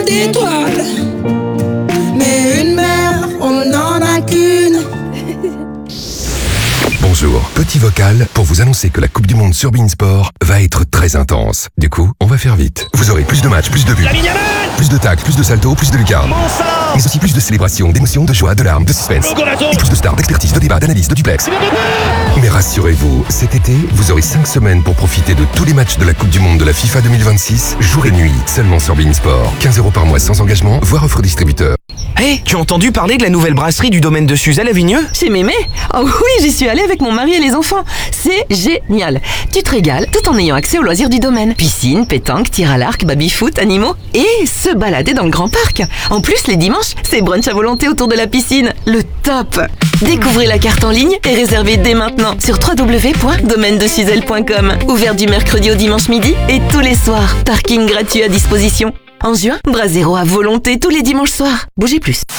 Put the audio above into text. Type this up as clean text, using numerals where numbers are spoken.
d'étoiles. Mais une mère, on n'en a qu'une. Bonjour, petit vocal pour vous annoncer que la Coupe du Monde sur Bein Sport va être très intense. Du coup, on va faire vite. Vous aurez plus de matchs, plus de buts, plus de tacles, plus de saltos, plus de lucarnes. Mais aussi plus de célébrations, d'émotions, de joie, de larmes, de suspense. Et plus de stars, d'expertise, de débats, d'analyse, de duplex. Mais rassurez-vous, cet été, vous aurez 5 semaines pour profiter de tous les matchs de la Coupe du Monde de la FIFA 2026, jour et nuit, seulement sur Bein Sport. 15 € par mois sans engagement, voire offre distributeur. Hé, tu as entendu parler de la nouvelle brasserie du domaine de Suzelle à Vigneux? Chez Mémé? Oh oui, j'y suis allée avec mon mari et les enfants. C'est génial. Tu te régales tout en ayant accès aux loisirs du domaine. Piscine, pétanque, tir à l'arc, baby-foot, animaux et se balader dans le grand parc. En plus, les dimanches, c'est brunch à volonté autour de la piscine. Le top! Découvrez la carte en ligne et réservez dès maintenant sur www.domainedesuzelle.com. Ouvert du mercredi au dimanche midi et tous les soirs. Parking gratuit à disposition. En juin, Brasero à volonté tous les dimanches soirs. Bougez plus.